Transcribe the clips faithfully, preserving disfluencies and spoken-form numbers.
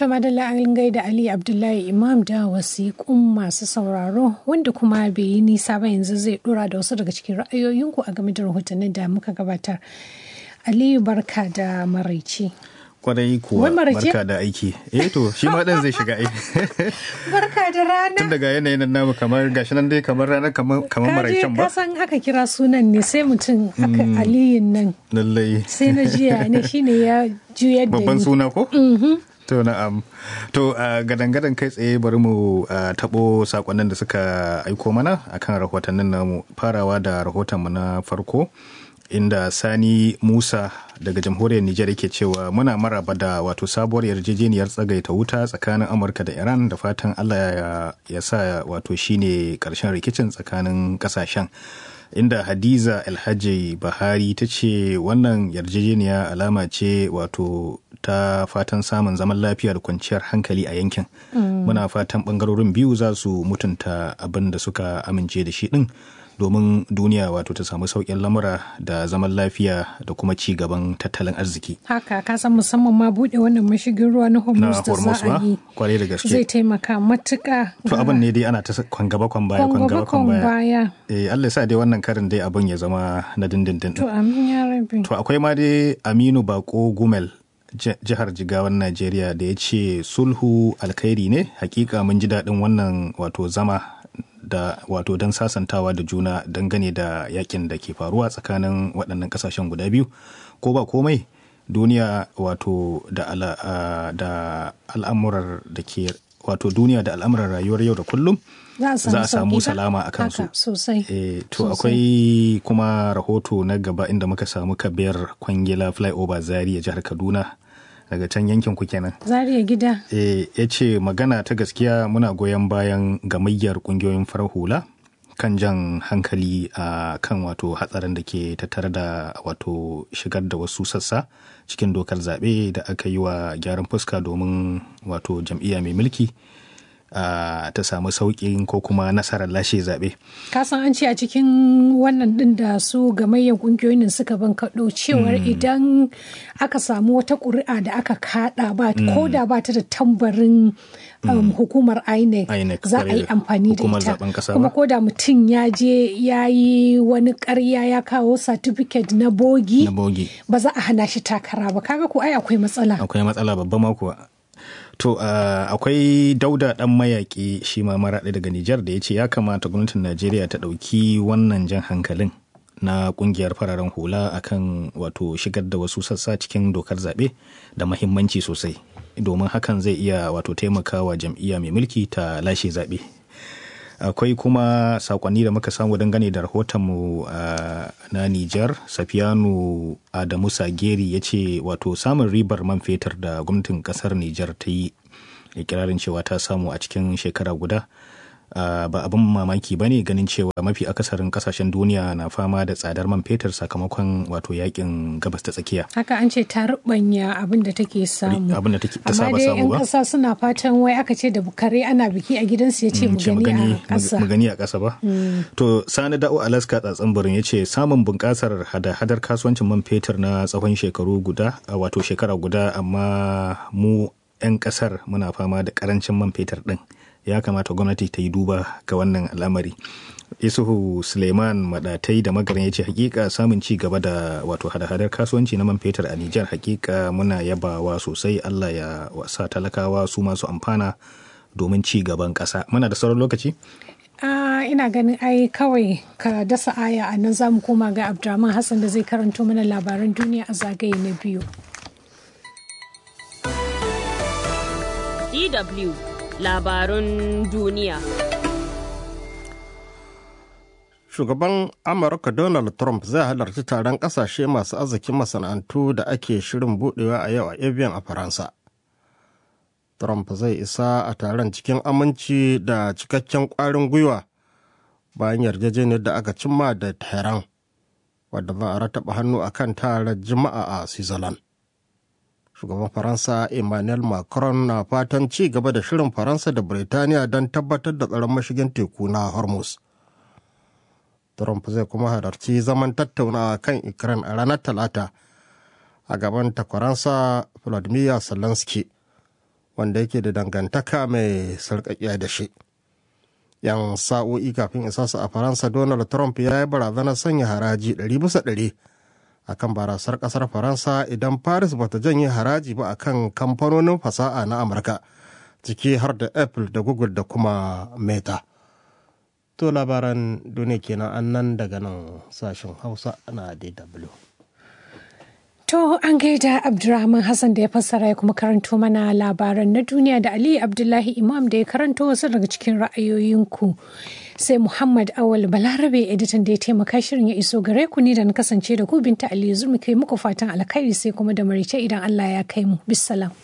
To madalla an gaida Ali Abdullahi Imam da wasiƙun masu sauraro wanda kuma bai yi nisa ba yanzu zai dora da wasu daga cikin ra'ayoyinku a game da rahotannin da muka gabatar. Aliyu barka da maraice. Kwarai kuwa barka da aiki. Eh to shi ma dan zai shiga aiki. Barka da rana. Tun daga yanayin namu kamar gashi nan dai kamar rana kamar kamar maraicen ba. Ka san aka kira sunan ne sai mutum aka Aliyun nan. Lallai. Sai na jiya ne shine ya juyar da ni. Babban suna ko? To na'am. To a gadan-gadan kai tsaye bari mu tabo sakonnin da suka aiko mana akan rahotannin namu, farawa da rahoton mu na farko inda Sani Musa daga jamhuriyar Nijar yake cewa muna maraba da wato sabuwar yarjejeniyar tsagaita wuta tsakanin Amurka da Iran da fatan Allah ya sa wato shine karshen rikicin tsakanin kasashen. Inda Hadiza Alhaji Bahari ta ce wannan yarjejeniya alama ce wato ta fatan samun zaman lafiya da kwanciyar hankali a yankin. Mm. Muna fatan bangarorin biyu za su mutunta abin da suka amince da shi din domin duniya wato ta samu sauƙin lamura da zaman lafiya da kuma ci gaban tattalin arziki. Haka ka san musamman ma buɗe wannan mashigin ruwa na Hormuz da za a yi kwarai da gaske zai taimaka matuƙa. To abin ne dai ana ta kwan gaba kwan baya kwan gaba kwan baya. Eh Allah ya sa dai wannan karin dai abin ya zama na dindindin. To amin ya rabbi. To akwai ma dai Aminu Bako Gumel jihar Jigawan Najeriya da ya ce sulhu alkhairi ne, hakika mun ji daɗin wannan wato zama da wato don sasantawa da juna dangane da yakin da ke faruwa tsakanin waɗannan ƙasashen guda biyu. Ko ba komai duniya wato da al'amurar da ke wato duniya da al'amuran rayuwar yau da kullum za a samu salama a kansu. E, to akwai kuma rahoto na gaba inda muka samu kabiyar kwangila flyover Zaria jihar Kaduna daga can yankin ku kenan. Zaria gida. E, ya ce magana ta gaskiya muna goyon bayan gamayyar kungiyoyin farar hula kan jan hankali a kan wato hatsarin da ke tattare da wato shigar da wasu sassa cikin dokar zaɓe da aka yi wa gyaran fuska domin wato jam'iyya mai mulki Uh, ta samu sauƙin ko kuma nasarar lashe zaɓe. Kasan an ce a cikin wannan ɗin da su gamayyar ƙungiyoyin suka ban kaɗo cewar mm. idan aka samu wata ƙuri'a da aka kaɗa ba mm. ko da ba ta da tambarin um, mm. hukumar I N E C za a yi amfani da ita. Kuma ko da mutum ya je ya yi wani ƙarya ya kawo certificate na bogi, ba za a hana shi takara ba. Kaga ko ai akwai matsala. Akwai matsala babba ma kuwa. To uh, akwai Dauda ɗan mayaƙi shi ma maraɗi daga Nijar da ya ce ya kamata gwamnatin Najeriya ta ɗauki wannan jan hankalin na ƙungiyar fararen hula akan wato shigar da wasu sassa cikin dokar zaɓe da mahimmanci sosai domin hakan zai iya wato taimakawa jam'iyya mai mulki ta lashe zaɓe. Akwai kuma sakonni da muka samu dangane da rahotonmu uh, na Nijar. Safiyanu Adamu Sageri ya ce wato samun ribar man fetur da gwamnatin kasar Nijar ta yi ikirarin cewa ta samu a cikin shekara guda uh, ba abin mamaki ba ne ganin cewa mafi akasarin kasashen duniya na fama da tsadar man fetur sakamakon wato yakin gabas ta tsakiya. Haka an ce ta rubanya abin da take samu. Abin da take ta saba samu ba. Amma dai 'yan kasa suna fatan wai aka ce da bukare ana biki a gidansu ya ce mu gani a ƙasa. Mu gani a ƙasa ba. Mm. To Sani Da'o Alaska Tsatsanburin ya ce samun bunƙasar hada-hadar kasuwancin man fetur na tsawon shekaru guda wato shekara guda amma mu 'yan ƙasar muna fama da ƙarancin man fetur ɗin. Ya kamata gwamnati ta yi duba ga wannan al'amari. Isuhu Suleiman Madatai da Magaran ya ce hakika samun ci gaba da wato hada-hadar kasuwanci na man fetur a Nijar hakika muna yabawa sosai. Allah ya sa talakawa su masu amfana domin ci gaban ƙasa. Muna da sauran lokaci? Uh, ina ganin ai kawai ka dasa aya a nan za mu koma ga Abdurrahman Hassan da zai karanto mana labaran duniya a zagaye na biyu. D W Labarun duniya. Shugaban Amurka Donald Trump zai halarci taron ƙasashe masu arzikin masana'antu da ake shirin buɗewa a yau a Evian a Faransa. Trump zai isa a taron cikin aminci da cikakken ƙwarin gwiwa bayan yarjejeniyar da aka cimma da Tehran, wadda za a rataba hannu a kan taron Juma'a a Switzerland. Shugaban Faransa Emmanuel Macron na fatan ci gaba da shirin Faransa da Birtaniya don tabbatar da tsaron mashigin teku na Hormuz. Trump zai kuma halarci zaman tattaunawa kan Ukraine a ranar Talata a gaban takwaransa Volodymyr Zelensky, wanda yake da dangantaka mai sarƙaƙiya da shi. Yan sa'o'i kafin isasa a Faransa, Donald Trump ya yi barazanar sanya haraji ɗari bisa ɗari a kan barasar ƙasar Faransa idan Paris bata janye haraji ba a kan kamfanonin fasaha na Amurka, ciki har da Apple da Google da kuma Meta. To labaran duniya kenan an nan daga nan sashen Hausa na D W. To an gaida Abdulrahman Hassan da ya fassara ya kuma karanto mana labaran na duniya da Ali Abdullahi Imam da ya karanto wasu daga cikin ra'ayoyinku. Sai Muhammad Awal Balarabe editan da ya taimaka shirin ya iso gare ku ni da na kasance da ku Binta Ali Zurmi kai muku fatan alkhairi sai kuma da marice idan Allah ya kai mu. Bissalam.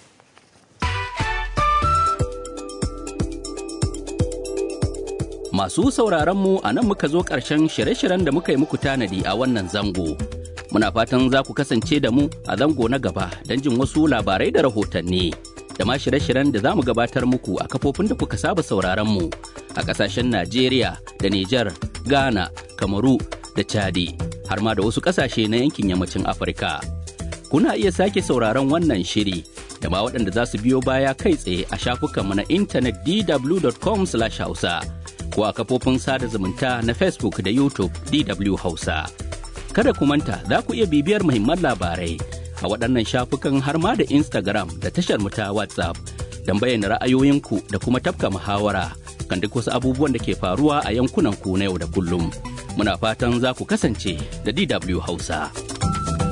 Masu sauraron mu a nan muka zo ƙarshen shirye-shiryen da muka yi muku tanadi a wannan zango. Muna fatan za ku kasance da mu a zango na gaba don jin wasu labarai da rahotanni da ma shirye-shiryen da za mu gabatar muku a kafofin da kuka saba sauraron mu a ƙasashen Najeriya da Nijar, Ghana, Kamaru da Chadi har ma da wasu ƙasashe na yankin yammacin Afirka. Kuna iya sake sauraron wannan shiri da ma waɗanda za su biyo baya kai tsaye a shafukanmu na intanet d w dot com slash hausa ko a kafofin sada zumunta na Facebook da YouTube D W Hausa. Kada ku manta za ku iya bibiyar muhimman labarai a waɗannan shafukan har ma da Instagram da tashar mu ta WhatsApp don bayyana ra'ayoyinku da kuma tafka muhawara kan duk wasu abubuwan da ke faruwa a yankunan ku na yau da kullum. Muna fatan za ku kasance da D W Hausa.